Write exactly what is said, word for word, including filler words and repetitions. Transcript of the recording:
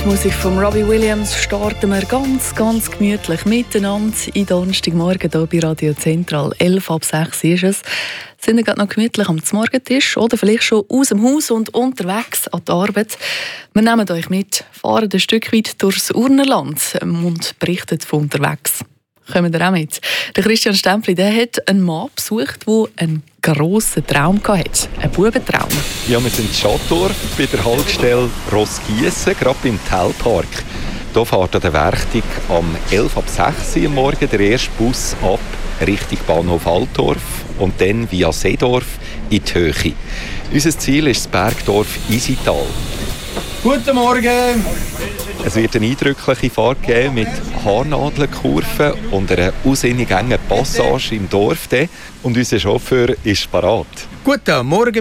Mit Musik von Robbie Williams starten wir ganz, ganz gemütlich miteinander in Donnerstagmorgen hier bei Radio Zentral. elf ab sechs ist es. Sind wir gerade noch gemütlich am Morgentisch oder vielleicht schon aus dem Haus und unterwegs an die Arbeit. Wir nehmen euch mit, fahren ein Stück weit durchs Urnerland und berichten von unterwegs. Kommen wir auch mit. Der Christian Stempfli, der hat einen Mann besucht, der einen grossen Traum hatte. Einen Bubentraum. Ja, wir sind in Schattdorf bei der Haltestelle Rossgiessen, gerade beim Telpark. Hier fährt an der Werktung am elf ab sechs Uhr am Morgen der erste Bus ab Richtung Bahnhof Altdorf und dann via Seedorf in die Höhe. Unser Ziel ist das Bergdorf Isital. Guten Morgen! Es wird eine eindrückliche Fahrt geben mit Haarnadelkurven und einer ausinnig engen Passage im Dorf. Und unser Chauffeur ist parat. Guten Morgen!